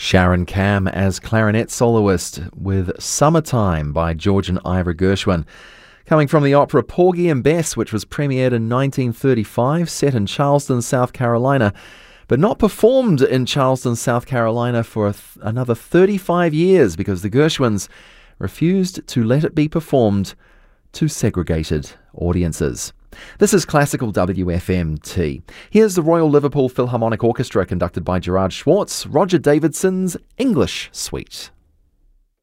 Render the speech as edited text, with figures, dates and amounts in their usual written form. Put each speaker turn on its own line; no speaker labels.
Sharon Cam as clarinet soloist with Summertime by George and Ivor Gershwin. Coming from the opera Porgy and Bess, which was premiered in 1935, set in Charleston, South Carolina, but not performed in Charleston, South Carolina for another 35 years because the Gershwins refused to let it be performed to segregated audiences. This is Classical WFMT. Here's the Royal Liverpool Philharmonic Orchestra conducted by Gerard Schwartz, Roger Davidson's English Suite.